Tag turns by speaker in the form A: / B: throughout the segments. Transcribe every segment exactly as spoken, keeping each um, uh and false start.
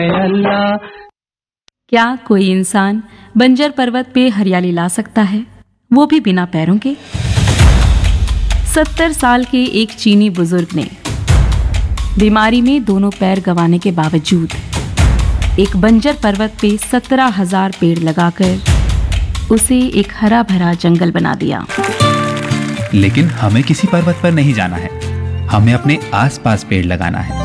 A: अल्लाह।
B: क्या कोई इंसान बंजर पर्वत पे हरियाली ला सकता है, वो भी बिना पैरों के? सत्तर साल के एक चीनी बुजुर्ग ने बीमारी में दोनों पैर गंवाने के बावजूद एक बंजर पर्वत पे सत्रह हजार पेड़ लगाकर उसे एक हरा भरा जंगल बना दिया।
C: लेकिन हमें किसी पर्वत पर नहीं जाना है, हमें अपने आसपास पेड़ लगाना है।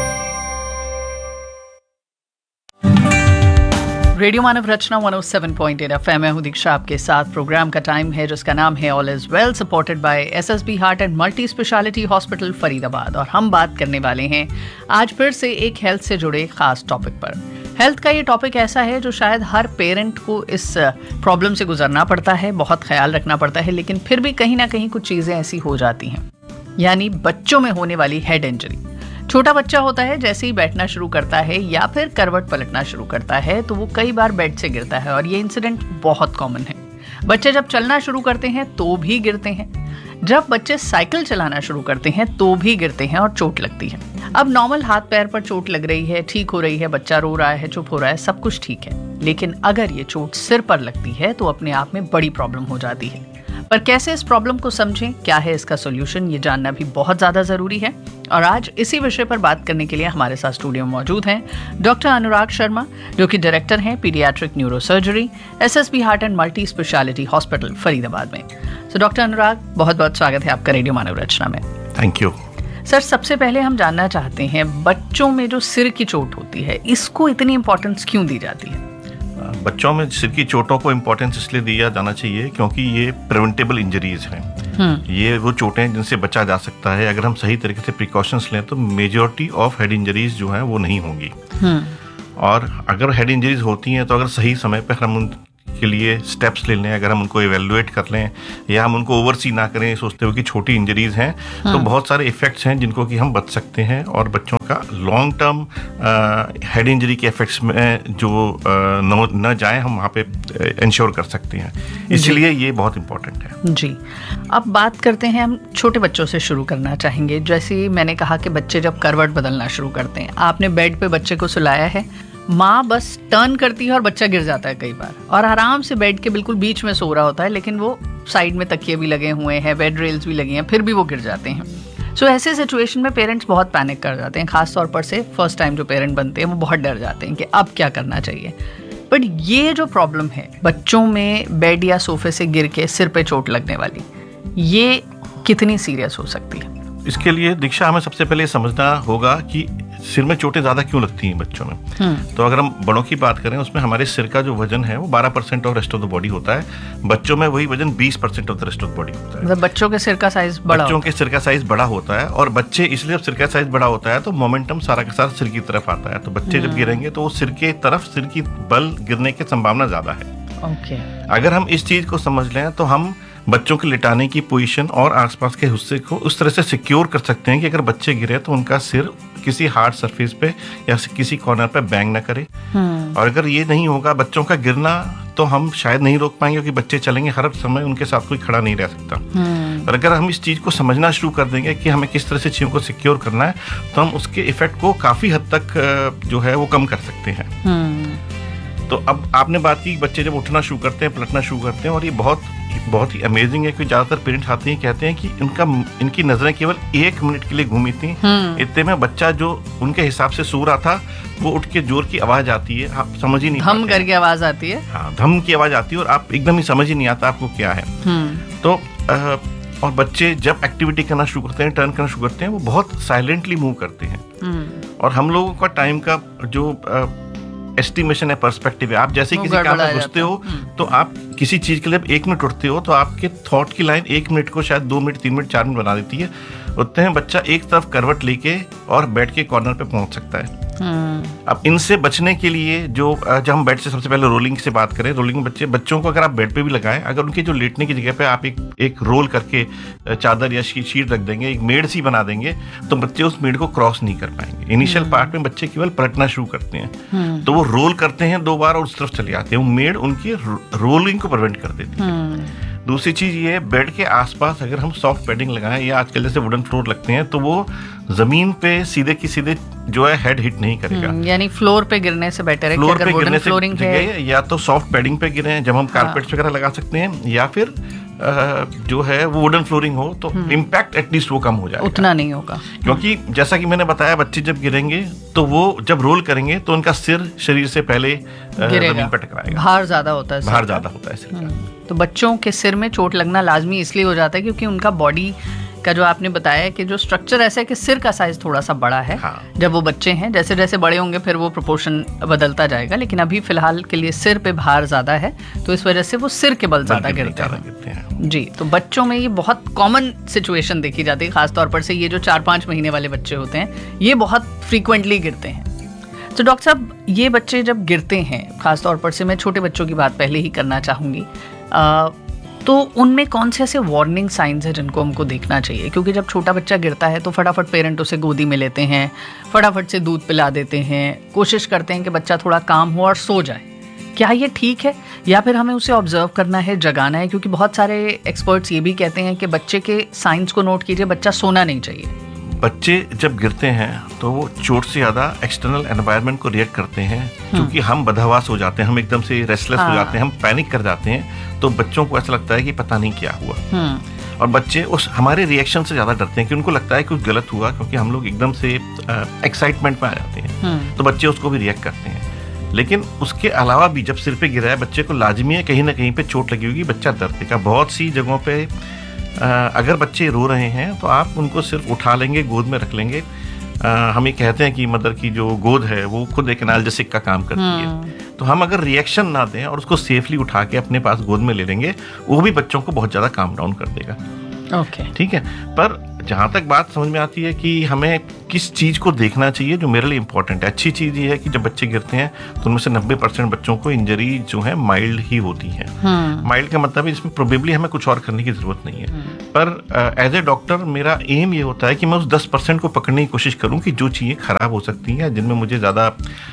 D: रेडियो मानव रचना एक सौ सात पॉइंट आठ एफ एम में हूं दीक्षा आपके साथ। प्रोग्राम का टाइम है जिसका नाम है all is well, supported by SSB heart and multi speciality hospital Faridabad. और हम बात करने वाले हैं आज फिर से एक हेल्थ से जुड़े खास टॉपिक पर। हेल्थ का ये टॉपिक ऐसा है जो शायद हर पेरेंट को इस प्रॉब्लम से गुजरना पड़ता है, बहुत ख्याल रखना पड़ता है, लेकिन फिर भी कहीं ना कहीं कुछ चीज़ें ऐसी हो जाती हैं, यानी बच्चों में होने वाली हेड इंजरी। छोटा बच्चा होता है, जैसे ही बैठना शुरू करता है या फिर करवट पलटना शुरू करता है तो वो कई बार बेड से गिरता है और ये इंसिडेंट बहुत कॉमन है। बच्चे जब चलना शुरू करते हैं तो भी गिरते हैं, जब बच्चे साइकिल चलाना शुरू करते हैं तो भी गिरते हैं और चोट लगती है। अब नॉर्मल हाथ पैर पर चोट लग रही है, ठीक हो रही है, बच्चा रो रहा है, चुप हो रहा है, सब कुछ ठीक है, लेकिन अगर ये चोट सिर पर लगती है तो अपने आप में बड़ी प्रॉब्लम हो जाती है। पर कैसे इस प्रॉब्लम को समझें, क्या है इसका सॉल्यूशन, ये जानना भी बहुत ज़्यादा ज़रूरी है। और आज इसी विषय पर बात करने के लिए हमारे साथ स्टूडियो में मौजूद हैं डॉक्टर अनुराग शर्मा, जो कि डायरेक्टर हैं paediatric neurosurgery, SSB heart and multi speciality hospital Faridabad में। सो डॉक्टर अनुराग, बहुत बहुत स्वागत है आपका रेडियो मानव रचना में।
E: Thank you
D: sir. सबसे पहले हम जानना चाहते हैं, बच्चों में जो सिर की चोट होती है इसको इतनी इंपॉर्टेंस क्यों दी जाती है?
E: बच्चों में सिर की चोटों को इम्पोर्टेंस इसलिए दिया जाना चाहिए क्योंकि ये प्रिवेंटेबल इंजरीज हैं। ये वो चोटें हैं जिनसे बचा जा सकता है। अगर हम सही तरीके से प्रिकॉशंस लें तो मेजॉरिटी ऑफ हेड इंजरीज जो हैं वो नहीं होंगी। और अगर हेड इंजरीज होती हैं तो अगर सही समय पर हम उन के लिए स्टेप्स ले लें, अगर हम उनको इवेलुएट कर लें या हम उनको ओवरसी ना करें सोचते हुए कि छोटी इंजरीज हैं, हाँ। तो बहुत सारे इफेक्ट्स हैं जिनको कि हम बच सकते हैं और बच्चों का लॉन्ग टर्म हेड इंजरी के इफेक्ट्स में जो न, न जाए हम वहाँ पे इंश्योर कर सकते हैं। इसलिए ये बहुत इंपॉर्टेंट है
D: जी। अब बात करते हैं, हम छोटे बच्चों से शुरू करना चाहेंगे। जैसे मैंने कहा कि बच्चे जब करवट बदलना शुरू करते हैं, आपने बेड पे बच्चे को सुलाया है, माँ बस टर्न करती है और बच्चा गिर जाता है कई बार, और आराम से बेड के बिल्कुल बीच में सो रहा होता है, लेकिन वो साइड में तकिए भी लगे हुए हैं, बेड रेल्स भी लगी हैं, फिर भी वो गिर जाते हैं। सो so, ऐसे सिचुएशन में पेरेंट्स बहुत पैनिक कर जाते हैं, खासतौर पर से फर्स्ट टाइम जो पेरेंट बनते हैं वो बहुत डर जाते हैं कि अब क्या करना चाहिए। बट ये जो प्रॉब्लम है बच्चों में बेड या सोफे से गिर के सिर पे चोट लगने वाली, ये कितनी सीरियस हो सकती है?
E: इसके लिए दीक्षा हमें सबसे पहले समझना होगा कि सिर में चोटें ज़्यादा क्यों लगती हैं बच्चों में। तो अगर हम बड़ों की बात करें, उसमें हमारे सिर का जो वजन है वो बारह percent of rest of the body होता है। बच्चों में वही वजन बीस percent of the rest of the body होता है।
D: मतलब बच्चों के सिर का साइज बड़ा
E: बच्चों के सिर का साइज बड़ा होता है, और बच्चे इसलिए जब सिर का साइज बड़ा होता है तो मोमेंटम सारा का सारा सिर की तरफ आता है। तो बच्चे जब गिरेंगे तो वो सिर के तरफ सिर की बल गिरने की संभावना ज़्यादा है।
D: ओके।
E: अगर हम इस चीज़ को समझ लें तो हम बच्चों के लिटाने की पोजीशन और आसपास के हिस्से को उस तरह से सिक्योर कर सकते हैं कि अगर बच्चे गिरे तो उनका सिर किसी हार्ड सरफेस पे या किसी कॉर्नर पे बैंग ना करे। और अगर ये नहीं होगा बच्चों का गिरना, तो हम शायद नहीं रोक पाएंगे क्योंकि बच्चे चलेंगे, हर समय उनके साथ कोई खड़ा नहीं रह सकता। और अगर हम इस चीज़ को समझना शुरू कर देंगे कि हमें किस तरह से चीज़ों को सिक्योर करना है, तो हम उसके इफेक्ट को काफ़ी हद तक जो है वो कम कर सकते हैं। तो अब आपने बात की, बच्चे जब उठना शुरू करते हैं, पलटना शुरू करते हैं, और ये बहुत बहुत ही अमेजिंग है कि ज़्यादातर पेरेंट्स आते हैं कहते हैं कि इनका इनकी नज़रें केवल एक मिनट के लिए घूमी थी, इतने में बच्चा जो उनके हिसाब से सो रहा था वो उठ के जोर की आवाज़ आती है, आप समझ ही नहीं,
D: धम करके आवाज़ आती है।
E: हाँ, धम की आवाज़ आती है और आप एकदम ही समझ ही नहीं आता आपको क्या है। तो आ, और बच्चे जब एक्टिविटी करना शुरू करते हैं, टर्न करना शुरू करते हैं, वो बहुत साइलेंटली मूव करते हैं। और हम लोगों का टाइम का जो आ, एस्टिमेशन है, पर्सपेक्टिव है, आप जैसे किसी काम में घुसते हो तो आप किसी चीज के लिए एक मिनट उठते हो तो आपके थॉट की लाइन एक मिनट को शायद दो मिनट तीन मिनट चार मिनट बना देती है। उतने में बच्चा एक तरफ करवट लेके और बेड के कॉर्नर पे पहुंच सकता है। अब इनसे बचने के लिए जो जब हम बेड से सबसे पहले रोलिंग से बात करें, रोलिंग बच्चे बच्चों को अगर आप बेड पे भी लगाएं, अगर उनके जो लेटने की जगह पे आप एक एक रोल करके चादर या शीट रख देंगे, एक मेड सी बना देंगे, तो बच्चे उस मेड को क्रॉस नहीं कर पाएंगे। इनिशियल पार्ट में बच्चे केवल पलटना शुरू करते हैं, तो वो रोल करते हैं दो बार और उस तरफ चले आते हैं। वो मेड उनकी रोलिंग को प्रिवेंट कर देती है। दूसरी चीज ये है, बेड के आसपास अगर हम सॉफ्ट पैडिंग लगाएं या आजकल जैसे वुडन फ्लोर लगते हैं तो वो जमीन पे सीधे की सीधे जो है हेड हिट नहीं करेगा।
D: यानी फ्लोर पे गिरने से बेटर है कि
E: फ्लोर
D: अगर
E: पे
D: वुडन
E: गिरने से
D: फ्लोरिंग है
E: जगह या तो सॉफ्ट पैडिंग पे गिरे, जब हम कारपेट्स वगैरह लगा सकते हैं, या फिर अ, जो है वो वुडन फ्लोरिंग हो तो इम्पैक्ट एटलीस्ट वो कम हो जाएगा,
D: उतना नहीं होगा।
E: क्योंकि जैसा कि मैंने बताया, बच्चे जब गिरेंगे तो वो जब रोल करेंगे तो उनका सिर शरीर से पहले अ, जमीन पर टकराएगा।
D: भार ज्यादा होता है,
E: भार ज्यादा होता है सिर का।
D: तो बच्चों के सिर में चोट लगना लाजमी इसलिए हो जाता है क्योंकि उनका बॉडी का जो आपने बताया कि जो स्ट्रक्चर ऐसा है कि सिर का साइज थोड़ा सा बड़ा है।
E: हाँ।
D: जब वो बच्चे हैं, जैसे जैसे बड़े होंगे फिर वो प्रोपोर्शन बदलता जाएगा, लेकिन अभी फिलहाल के लिए सिर पे भार ज्यादा है तो इस वजह से वो सिर के बल ज्यादा गिरते हैं। जी, तो बच्चों में ये बहुत कॉमन सिचुएशन देखी जाती है, खासतौर पर से ये जो चार पाँच महीने वाले बच्चे होते हैं ये बहुत फ्रीक्वेंटली गिरते हैं। तो डॉक्टर साहब, ये बच्चे जब गिरते हैं, खासतौर पर से मैं छोटे बच्चों की बात पहले ही करना चाहूँगी, तो उनमें कौन से ऐसे वार्निंग साइंस हैं जिनको हमको देखना चाहिए? क्योंकि जब छोटा बच्चा गिरता है तो फटाफट पेरेंट उसे गोदी में लेते हैं, फटाफट से दूध पिला देते हैं, कोशिश करते हैं कि बच्चा थोड़ा काम हो और सो जाए। क्या ये ठीक है, या फिर हमें उसे ऑब्जर्व करना है, जगाना है? क्योंकि बहुत सारे एक्सपर्ट्स ये भी कहते हैं कि बच्चे के साइंस को नोट कीजिए, बच्चा सोना नहीं चाहिए।
E: बच्चे जब गिरते हैं तो वो चोट से ज़्यादा एक्सटर्नल एनवायरनमेंट को रिएक्ट करते हैं, क्योंकि हम बदहवास हो जाते हैं, हम एकदम से रेस्टलेस हो जाते हैं, हम पैनिक कर जाते हैं, तो बच्चों को ऐसा लगता है कि पता नहीं क्या हुआ। और बच्चे उस हमारे रिएक्शन से ज़्यादा डरते हैं कि उनको लगता है कुछ गलत हुआ, क्योंकि हम लोग एकदम से एक्साइटमेंट में आ जाते हैं, तो बच्चे उसको भी रिएक्ट करते हैं। लेकिन उसके अलावा भी जब सिर पे गिरा है, बच्चे को लाजमी है कहीं ना कहीं पे चोट लगी होगी, बच्चा दर्द देगा। बहुत सी जगहों पे अगर बच्चे रो रहे हैं तो आप उनको सिर्फ उठा लेंगे, गोद में रख लेंगे। हम ये कहते हैं कि मदर की जो गोद है वो खुद एक एनाल्जेसिक का काम करती है, तो हम अगर रिएक्शन ना दें और उसको सेफली उठा के अपने पास गोद में ले लेंगे, वो भी बच्चों को बहुत ज़्यादा काम डाउन कर देगा।
D: Okay okay.
E: ठीक है। पर जहाँ तक बात समझ में आती है कि हमें किस चीज़ को देखना चाहिए जो मेरे लिए इंपॉर्टेंट है, अच्छी चीज़ ये है कि जब बच्चे गिरते हैं तो उनमें से नब्बे परसेंट बच्चों को इंजरी जो है माइल्ड ही होती है। माइल्ड का मतलब है इसमें प्रोबेबली हमें कुछ और करने की ज़रूरत नहीं है। पर एज ए डॉक्टर मेरा एम ये होता है कि मैं उस दस परसेंट को पकड़ने की कोशिश करूँ कि जो चीज़ें ख़राब हो सकती हैं, जिनमें मुझे ज़्यादा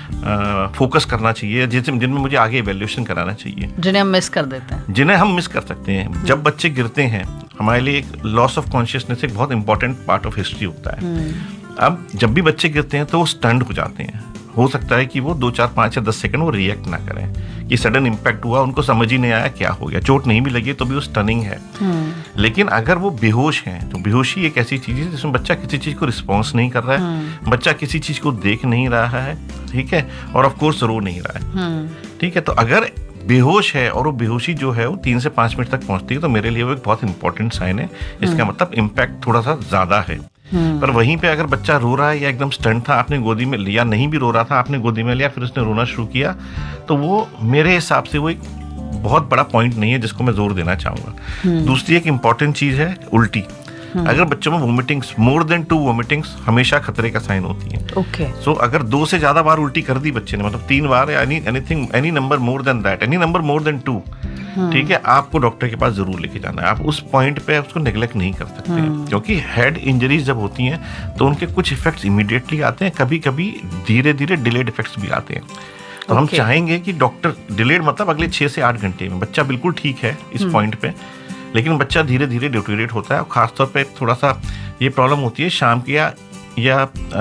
E: फोकस करना चाहिए, जिनमें मुझे आगे एवेल्यूएशन कराना चाहिए,
D: जिन्हें हम मिस कर देते हैं
E: जिन्हें हम मिस कर सकते हैं। जब बच्चे गिरते हैं, हमारे लिए एक लॉस ऑफ कॉन्शियसनेस एक बहुत इंपॉर्टेंट पार्ट ऑफ हिस्ट्री होता है। अब जब भी बच्चे गिरते हैं तो वो स्टंड हो जाते हैं। हो सकता है कि वो दो चार पाँच या दस सेकंड वो रिएक्ट ना करें कि सडन इम्पैक्ट हुआ, उनको समझ ही नहीं आया क्या हो गया, चोट नहीं भी लगी तो भी वो स्टनिंग है। लेकिन अगर वो बेहोश हैं तो बेहोशी एक ऐसी चीज़ है जिसमें बच्चा किसी चीज़ को रिस्पॉन्स नहीं कर रहा है, बच्चा किसी चीज़ को देख नहीं रहा है, ठीक है, और ऑफ कोर्स रो नहीं रहा है, ठीक है। तो अगर बेहोश है और वो बेहोशी जो है वो तीन से पाँच मिनट तक पहुंचती है तो मेरे लिए वो एक बहुत इंपॉर्टेंट साइन है। इसका मतलब इम्पैक्ट थोड़ा सा ज़्यादा है। पर वहीं पे अगर बच्चा रो रहा है या एकदम स्टंट था, आपने गोदी में लिया, नहीं भी रो रहा था, आपने गोदी में लिया, फिर उसने रोना शुरू किया, तो वो मेरे हिसाब से वो एक बहुत बड़ा पॉइंट नहीं है जिसको मैं जोर देना चाहूँगा। दूसरी एक इम्पॉर्टेंट चीज़ है उल्टी। अगर बच्चों में vomitings, more than to vomitings हमेशा खतरे का साइन होती है।
D: ओके।
E: सो अगर दो से ज्यादा बार उल्टी कर दी बच्चे ने, मतलब तीन बार या any anything any number more than that, any number more than to, ठीक है, आपको डॉक्टर के पास जरूर लेके जाना है। आप उस पॉइंट पे उसको नेग्लेक्ट नहीं कर सकते हैं, क्योंकि हेड इंजरीज जब होती हैं तो उनके कुछ इफेक्ट्स इमीडिएटली आते हैं, कभी कभी धीरे धीरे डिलेड इफेक्ट्स भी आते हैं। तो okay. हम चाहेंगे कि डॉक्टर, डिलेड मतलब अगले छः से आठ घंटे में बच्चा बिल्कुल ठीक है इस पॉइंट पे, लेकिन बच्चा धीरे धीरे डिटोरेट होता है। और खासतौर पे थोड़ा सा ये प्रॉब्लम होती है शाम के या या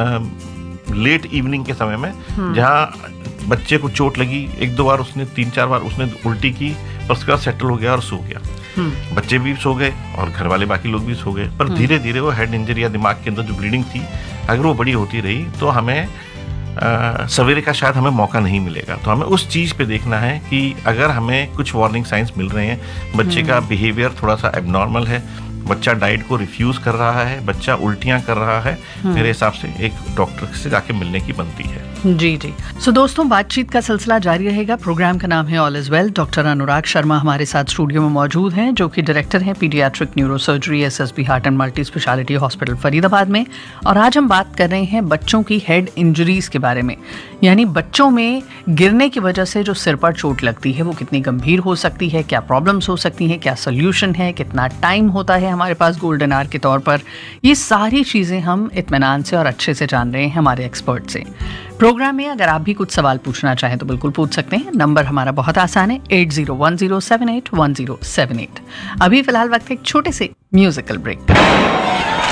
E: लेट इवनिंग के समय में, जहाँ बच्चे को चोट लगी, एक दो बार उसने, तीन चार बार उसने उल्टी की, पर उसके बाद सेटल हो गया और सो गया। बच्चे भी सो गए और घर वाले बाकी लोग भी सो गए, पर धीरे धीरे वो हेड इंजरी या दिमाग के अंदर जो ब्लीडिंग थी अगर वो बड़ी होती रही तो हमें आ, सवेरे का शायद हमें मौका नहीं मिलेगा। तो हमें उस चीज़ पे देखना है कि अगर हमें कुछ वार्निंग साइंस मिल रहे हैं, बच्चे का बिहेवियर थोड़ा सा एबनॉर्मल है, बच्चा डाइट को रिफ्यूज़ कर रहा है, बच्चा उल्टियाँ कर रहा है, मेरे हिसाब से एक डॉक्टर से जाके मिलने की बनती है।
D: जी जी। सो so, दोस्तों, बातचीत का सिलसिला जारी रहेगा। प्रोग्राम का नाम है all is well. Doctor Anurag Sharma हमारे साथ स्टूडियो में मौजूद हैं, जो कि डायरेक्टर हैं paediatric neurosurgery SSB heart and multi speciality hospital Faridabad में। और आज हम बात कर रहे हैं बच्चों की हेड इंजरीज के बारे में, यानी बच्चों में गिरने की वजह से जो सिर पर चोट लगती है वो कितनी गंभीर हो सकती है, क्या प्रॉब्लम्स हो सकती हैं, क्या सोल्यूशन है, कितना टाइम होता है हमारे पास गोल्डन आवर के तौर पर। ये सारी चीज़ें हम इत्मीनान से और अच्छे से जान रहे हैं हमारे एक्सपर्ट से। प्रोग्राम में अगर आप भी कुछ सवाल पूछना चाहें तो बिल्कुल पूछ सकते हैं। नंबर हमारा बहुत आसान है, eight zero one zero seven eight one zero seven eight. अभी फिलहाल वक्त है एक छोटे से म्यूजिकल ब्रेक।